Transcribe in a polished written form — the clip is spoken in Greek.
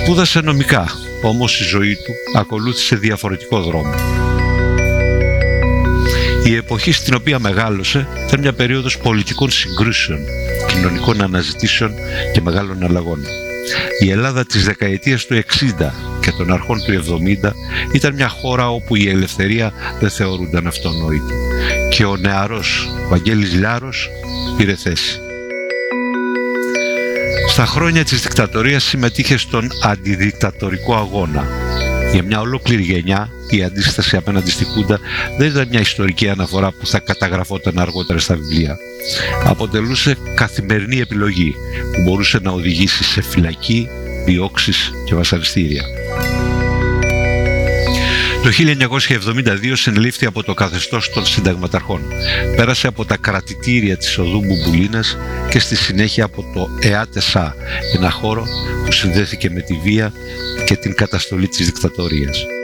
Σπούδασε νομικά, όμως η ζωή του ακολούθησε διαφορετικό δρόμο. Η εποχή στην οποία μεγάλωσε ήταν μια περίοδος πολιτικών συγκρούσεων, κοινωνικών αναζητήσεων και μεγάλων αλλαγών. Η Ελλάδα της δεκαετίας του 60 και των αρχών του 70 ήταν μια χώρα όπου η ελευθερία δεν θεωρούνταν αυτονόητη και ο νεαρός Βαγγέλης Λιάρος πήρε θέση. Στα χρόνια της δικτατορίας συμμετείχε στον αντιδικτατορικό αγώνα. Για μια ολόκληρη γενιά η αντίσταση απέναντι στη Χούντα δεν ήταν μια ιστορική αναφορά που θα καταγραφόταν αργότερα στα βιβλία. Αποτελούσε καθημερινή επιλογή που μπορούσε να οδηγήσει σε φυλακή, διώξεις και βασανιστήρια. Το 1972 συνελήφθη από το καθεστώς των συνταγματαρχών. Πέρασε από τα κρατητήρια της οδού Μπουμπουλίνας και στη συνέχεια από το ΕΑΤΕΣΑ, ένα χώρο που συνδέθηκε με τη βία και την καταστολή της δικτατορίας.